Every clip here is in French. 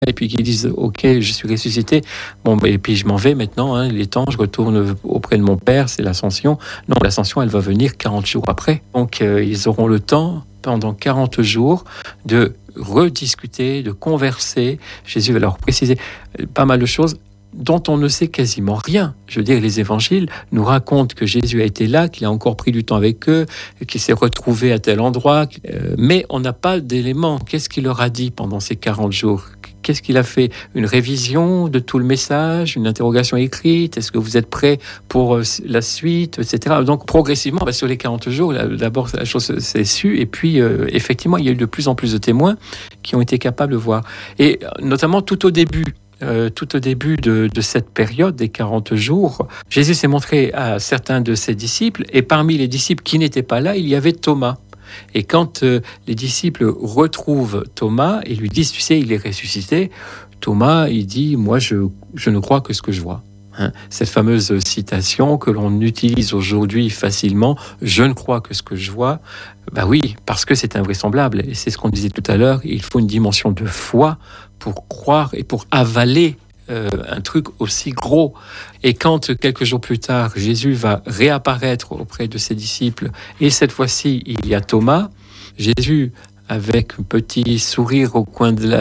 et puis qu'ils disent ok, je suis ressuscité, bon, et puis je m'en vais maintenant, hein, il est temps, je retourne auprès de mon Père, c'est l'ascension. Non, l'ascension, elle va venir 40 jours après. Donc ils auront le temps pendant 40 jours de rediscuter, de converser. Jésus va leur préciser pas mal de choses dont on ne sait quasiment rien. Je veux dire, les évangiles nous racontent que Jésus a été là, qu'il a encore pris du temps avec eux, qu'il s'est retrouvé à tel endroit, mais on n'a pas d'éléments. Qu'est-ce qu'il leur a dit pendant ces 40 jours ? Qu'est-ce qu'il a fait ? Une révision de tout le message, une interrogation écrite ? Est-ce que vous êtes prêts pour la suite, etc. Donc, progressivement, sur les 40 jours, d'abord, la chose s'est sue, et puis, effectivement, il y a eu de plus en plus de témoins qui ont été capables de voir. Et notamment tout au début de cette période des 40 jours, Jésus s'est montré à certains de ses disciples, et parmi les disciples qui n'étaient pas là, il y avait Thomas. Et quand les disciples retrouvent Thomas et lui disent, tu sais, il est ressuscité, Thomas, il dit, moi, je ne crois que ce que je vois. Hein, cette fameuse citation que l'on utilise aujourd'hui facilement, je ne crois que ce que je vois, ben oui, parce que c'est invraisemblable. Et c'est ce qu'on disait tout à l'heure, il faut une dimension de foi pour croire et pour avaler un truc aussi gros. Et quand, quelques jours plus tard, Jésus va réapparaître auprès de ses disciples, et cette fois-ci, il y a Thomas, Jésus, avec un petit sourire au coin de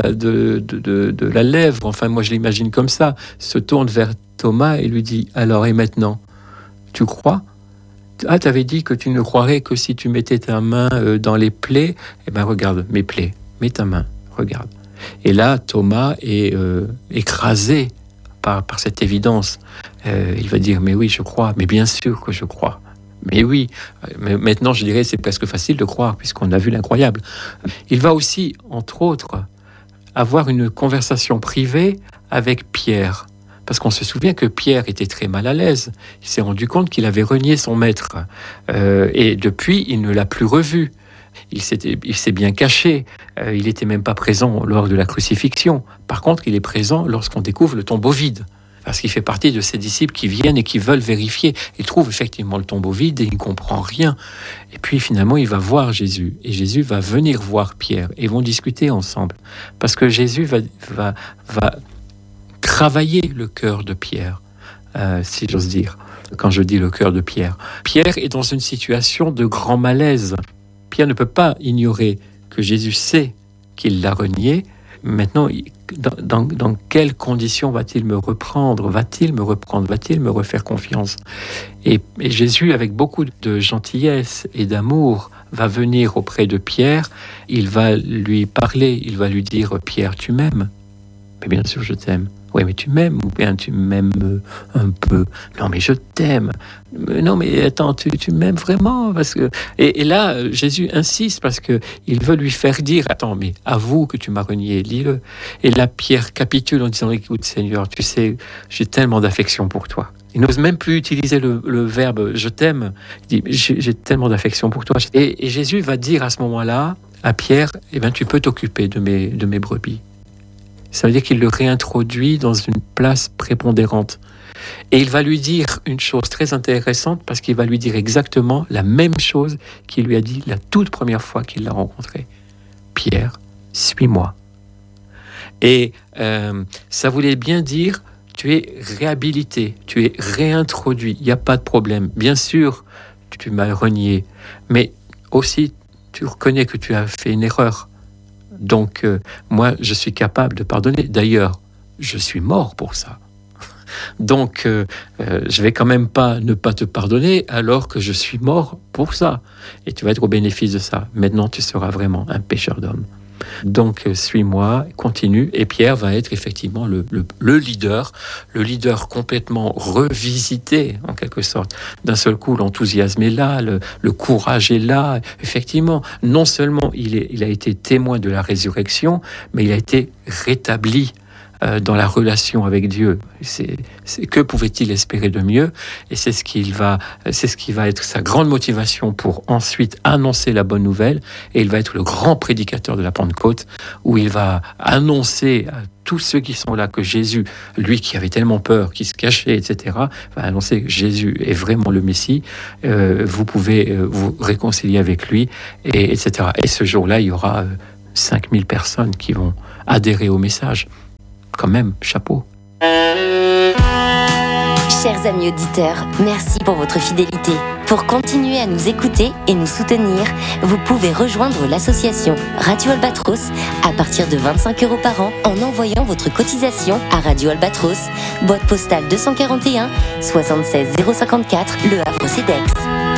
la lèvre, enfin moi je l'imagine comme ça, se tourne vers Thomas et lui dit, alors et maintenant, tu crois ? Ah, tu avais dit que tu ne croirais que si tu mettais ta main dans les plaies. Eh bien regarde, mes plaies, mets ta main, regarde. Et là, Thomas est écrasé par cette évidence. Il va dire, mais oui, je crois, mais bien sûr que je crois. Mais oui, mais maintenant, je dirais, c'est presque facile de croire, puisqu'on a vu l'incroyable. Il va aussi, entre autres, avoir une conversation privée avec Pierre. Parce qu'on se souvient que Pierre était très mal à l'aise. Il s'est rendu compte qu'il avait renié son maître. Et depuis, il ne l'a plus revu. Il s'est bien caché. Il n'était même pas présent lors de la crucifixion. Par contre, il est présent lorsqu'on découvre le tombeau vide. Parce qu'il fait partie de ces disciples qui viennent et qui veulent vérifier. Il trouve effectivement le tombeau vide et il ne comprend rien. Et puis finalement, il va voir Jésus. Et Jésus va venir voir Pierre. Et ils vont discuter ensemble. Parce que Jésus va travailler le cœur de Pierre, si j'ose dire, quand je dis le cœur de Pierre. Pierre est dans une situation de grand malaise. Pierre ne peut pas ignorer que Jésus sait qu'il l'a renié. Maintenant, dans quelles conditions va-t-il me reprendre ? Va-t-il me reprendre ? Va-t-il me refaire confiance ? Et Jésus, avec beaucoup de gentillesse et d'amour, va venir auprès de Pierre. Il va lui parler, il va lui dire « Pierre, tu m'aimes ?» « Mais bien sûr, je t'aime. » « Oui, mais tu m'aimes ou bien tu m'aimes un peu. » « Non, mais je t'aime. » « Non, mais attends, tu m'aimes vraiment parce que... » Et là, Jésus insiste parce qu'il veut lui faire dire, attends, mais avoue que tu m'as renié, lis-le. Et là, Pierre capitule en disant, écoute Seigneur, tu sais, j'ai tellement d'affection pour toi. Il n'ose même plus utiliser le verbe « je t'aime ». Il dit « j'ai tellement d'affection pour toi ». Et Jésus va dire à ce moment-là à Pierre, eh ben, tu peux t'occuper de mes brebis. Ça veut dire qu'il le réintroduit dans une place prépondérante. Et il va lui dire une chose très intéressante parce qu'il va lui dire exactement la même chose qu'il lui a dit la toute première fois qu'il l'a rencontré. Pierre, suis-moi. Et ça voulait bien dire, tu es réhabilité, tu es réintroduit, il n'y a pas de problème. Bien sûr, tu m'as renié, mais aussi tu reconnais que tu as fait une erreur. Donc, moi, je suis capable de pardonner. D'ailleurs, je suis mort pour ça. Donc, je vais quand même pas ne pas te pardonner alors que je suis mort pour ça. Et tu vas être au bénéfice de ça. Maintenant, tu seras vraiment un pécheur d'homme. Donc, suis-moi, continue. Et Pierre va être effectivement le leader complètement revisité, en quelque sorte. D'un seul coup, l'enthousiasme est là, le courage est là. Effectivement, non seulement il a été témoin de la résurrection, mais il a été rétabli dans la relation avec Dieu. Que pouvait-il espérer de mieux ? Et c'est ce qui va être sa grande motivation pour ensuite annoncer la bonne nouvelle. Et il va être le grand prédicateur de la Pentecôte, où il va annoncer à tous ceux qui sont là que Jésus, lui qui avait tellement peur, qui se cachait, etc., va annoncer que Jésus est vraiment le Messie. Vous pouvez vous réconcilier avec lui, etc. Et ce jour-là, il y aura 5000 personnes qui vont adhérer au message. quand même, chapeau. Chers amis auditeurs, merci pour votre fidélité. Pour continuer à nous écouter et nous soutenir, vous pouvez rejoindre l'association Radio Albatros à partir de 25 € par an en envoyant votre cotisation à Radio Albatros, boîte postale 241 76 054, Le Havre, CEDEX.